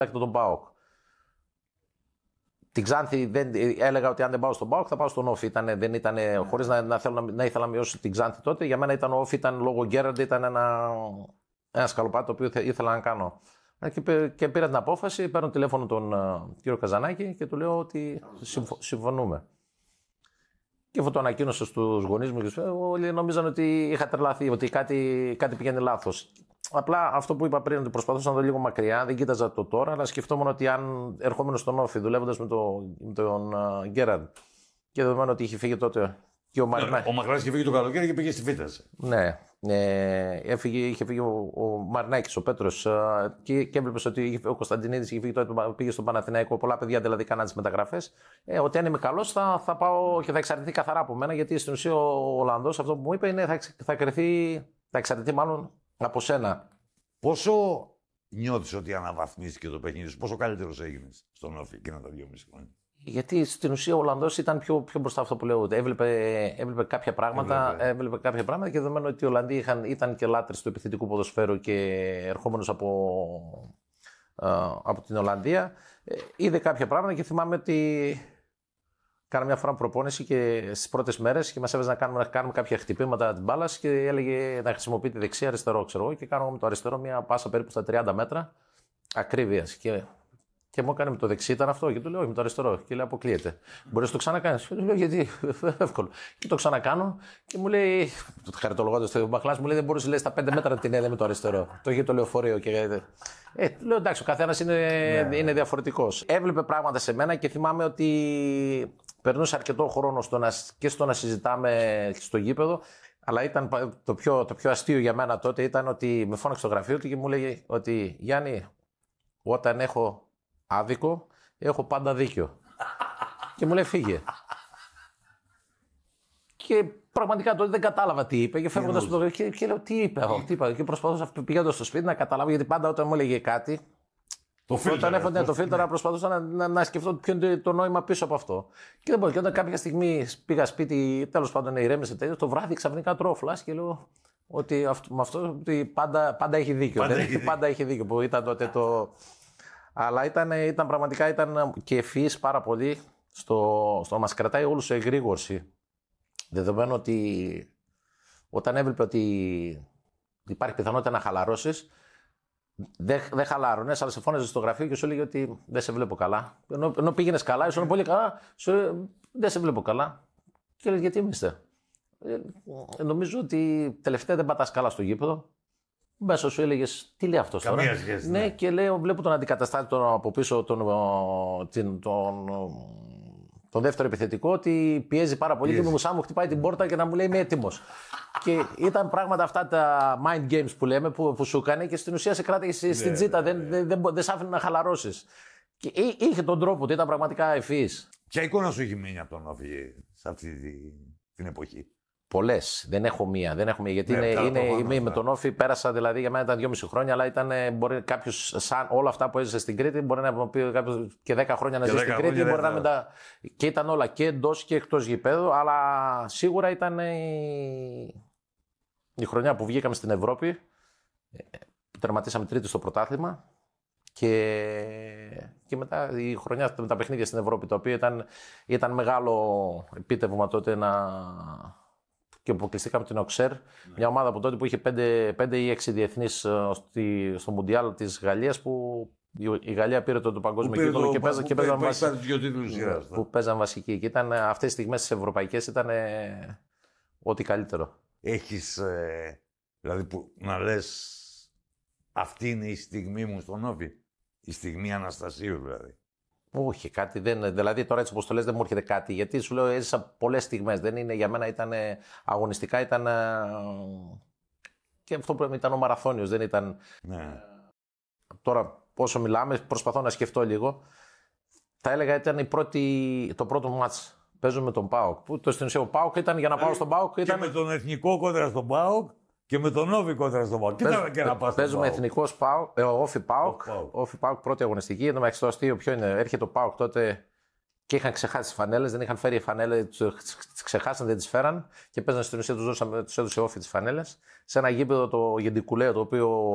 τον ΠΑΟΚ. Την Ξάνθη έλεγα ότι αν δεν πάω στον ΠΑΟΚ θα πάω στον Όφη. Χωρίς να ήθελα να μειώσω την Ξάνθη τότε. Για μένα ο Όφη ήταν λόγω Γκέραντ, ήταν ένα σκαλοπάτι το οποίο ήθελα να κάνω. Και πήρα την απόφαση, παίρνω τηλέφωνο τον κύριο Καζανάκη και του λέω ότι συμφωνούμε. Και αυτό το ανακοίνωσα στους γονείς μου και όλοι νομίζαν ότι είχα τρελαθεί, ότι κάτι πηγαίνει λάθος. Απλά αυτό που είπα πριν, ότι προσπαθούσα να δω λίγο μακριά, δεν κοίταζα το τώρα, αλλά σκεφτόμουν ότι αν ερχόμενο στον Όφη, δουλεύοντας με τον Γκέραντ και δεδομένου ότι είχε φύγει τότε και ο Μαρινάκης. Ο Μακράς είχε φύγει το καλοκαίρι και πήγε στη Φύτας. Ναι. Είχε φύγει ο Μαρινάκης, ο Πέτρος και έβλεπες ότι ο Κωνσταντινίδης είχε φύγει τότε, πήγε στον Παναθηναϊκό. Πολλά παιδιά δηλαδή κάναν τις μεταγραφές. Ότι αν είμαι καλός θα πάω και θα εξαρτηθεί καθαρά από μένα, γιατί στην ουσία ο Ολλανδός αυτό που μου είπε είναι θα εξαρτηθεί μάλλον από σένα. Πόσο νιώθεις ότι αναβαθμίστηκε το παιχνίδι σου, πόσο καλύτερος έγινες στον Όφη εκείνα τα 2,5 χρόνια? Γιατί στην ουσία ο Ολλανδός ήταν πιο μπροστά αυτό που λέω. Έβλεπε κάποια πράγματα, και δεδομένου ότι οι Ολλανδοί ήταν και λάτρες του επιθετικού ποδοσφαίρου και ερχόμενος από την Ολλανδία, είδε κάποια πράγματα και θυμάμαι ότι κάναμε μια φορά προπόνηση και στις πρώτες μέρες και μας έβαζε να κάνουμε κάποια χτυπήματα της μπάλας και έλεγε να χρησιμοποιεί τη δεξιά αριστερό, ξέρω εγώ, και κάνουμε με το αριστερό μια πάσα περίπου στα 30 μέτρα ακρίβειας. Και μου έκανε με το δεξί, ήταν αυτό. Και του λέω: όχι, με το αριστερό. Και λέει: αποκλείεται. Μπορεί να το ξανακάνει. Και του λέω: γιατί, εύκολο. Και το ξανακάνω και μου λέει: χαριτολογώντας το Μπαχλάς, μου λέει: δεν μπορούσε στα 5 μέτρα την έδε με το αριστερό. Το είχε το λεωφορείο. Του λέω: εντάξει, ο καθένας είναι διαφορετικός. Έβλεπε πράγματα σε μένα και θυμάμαι ότι περνούσε αρκετό χρόνο και στο να συζητάμε στο γήπεδο. Αλλά ήταν το πιο αστείο για μένα τότε ήταν ότι με φώναξε στο γραφείο του και μου λέγε ότι Γιάννη, όταν έχω άδικο, έχω πάντα δίκιο. Και μου λέει φύγε. Και πραγματικά τότε δεν κατάλαβα τι είπε. Και φεύγοντας από το γραφείο και λέω τι είπε. Και προσπαθούσα πηγαίνοντας στο σπίτι να καταλάβω, γιατί πάντα όταν μου έλεγε κάτι. Όταν έφτανε το φίλτρα, προσπαθούσα να σκεφτώ ποιο είναι το νόημα πίσω από αυτό. Και δεν μπορώ. Και όταν κάποια στιγμή πήγα σπίτι, τέλος πάντων ηρέμησε τέτοιο, το βράδυ ξαφνικά τρώω φλάς και λέω ότι με αυτό ότι πάντα έχει δίκιο. Πάντα έχει δίκιο που ήταν τότε το. Αλλά ήταν πραγματικά και ευφυής πάρα πολύ στο να μας κρατάει όλους σε εγρήγορση. Δεδομένου ότι όταν έβλεπε ότι υπάρχει πιθανότητα να χαλαρώσεις, δεν χαλάρωνες, αλλά σε φώναζε στο γραφείο και σου έλεγε ότι δεν σε βλέπω καλά. Ενώ πήγαινες καλά, ήσουν πολύ καλά, δεν σε βλέπω καλά. Και έλεγε γιατί είστε. Νομίζω ότι τελευταία δεν πατάς καλά στο γήπεδο. Μέσα σου έλεγε τι λέει αυτό τώρα. Καμία σχέση. Ναι, και λέω, βλέπω τον αντικαταστάτη από πίσω, τον δεύτερο επιθετικό, ότι πιέζει πάρα πολύ και σαν μου χτυπάει την πόρτα και να μου λέει είμαι έτοιμος. Και ήταν πράγματα αυτά τα mind games που λέμε που σου έκανε και στην ουσία σε κράτησε στην τζίτα. Δεν σ' άφηνε να χαλαρώσεις. Και είχε τον τρόπο του, ήταν πραγματικά ευφυής. Ποια εικόνα σου έχει μείνει από τον Όφη σε αυτή την εποχή? Πολλές. Δεν έχω μία. Γιατί με τον Όφη πέρασα, δηλαδή για μένα ήταν 2,5 χρόνια, αλλά μπορεί κάποιος σαν όλα αυτά που έζησε στην Κρήτη, μπορεί να πει κάποιος και 10 χρόνια να ζει στην Κρήτη. Μπορεί να και ήταν όλα και εντός και εκτός γηπέδου, αλλά σίγουρα ήταν η χρονιά που βγήκαμε στην Ευρώπη, που τερματίσαμε τρίτη στο πρωτάθλημα. Και μετά η χρονιά με τα παιχνίδια στην Ευρώπη, το οποίο ήταν μεγάλο επίτευγμα τότε και αποκλειστήκαμε την Οξέρ, μια ομάδα από τότε που είχε 5 ή 6 διεθνείς στο Μουντιάλ της Γαλλίας, που η Γαλλία πήρε το παγκόσμιο τίτλο και παίζαν βασικοί. Και αυτές τις στιγμές τις ευρωπαϊκές ήταν ό,τι καλύτερο. Έχεις, δηλαδή που να λες αυτή είναι η στιγμή μου στον Όφη, η στιγμή Αναστασίου δηλαδή? Όχι, κάτι δεν. Δηλαδή τώρα έτσι όπως το λες δεν μου έρχεται κάτι. Γιατί σου λέω έζησα πολλές στιγμές. Δεν είναι, για μένα ήταν αγωνιστικά, ήταν. Και αυτό που ήταν ο μαραθώνιος. Δεν ήταν. Ναι. Τώρα όσο μιλάμε, προσπαθώ να σκεφτώ λίγο. Θα έλεγα ήταν το πρώτο μάτς. Παίζω με τον ΠΑΟΚ. Που στην ουσία ο ΠΑΟΚ ήταν για να πάω στον ΠΑΟΚ. Και με τον Εθνικό κόντρα στον ΠΑΟΚ. Και με τον Όφη κόντρα στον ΠΑΟΚ. Παίζουμε εθνικός Όφη ΠΑΟΚ, πρώτη αγωνιστική. Εν τω μεταξύ το αστείο ποιο είναι? Έρχεται ο ΠΑΟΚ τότε και είχαν ξεχάσει τις φανέλες, δεν είχαν φέρει φανέλες, τις ξεχάσαν, δεν τις φέραν και παίζανε στην ουσία, τους έδωσε Όφη τις φανέλες σε ένα γήπεδο το Γεντικουλέο, το οποίο